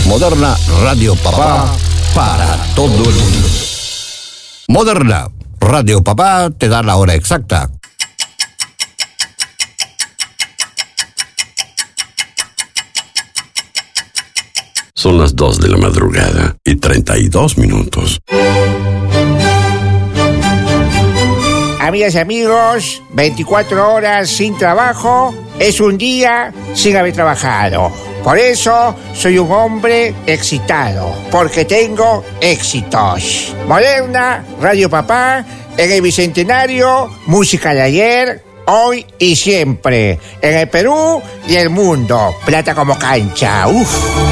Moderna Radio Papá para todo el mundo. Moderna Radio Papá te da la hora exacta. Son las 2 de la madrugada y 32 minutos. Amigas y amigos, 24 horas sin trabajo es un día sin haber trabajado. Por eso soy un hombre excitado, porque tengo éxitos. Moderna, Radio Papá, en el Bicentenario, música de ayer, hoy y siempre. En el Perú y el mundo, plata como cancha. Uf.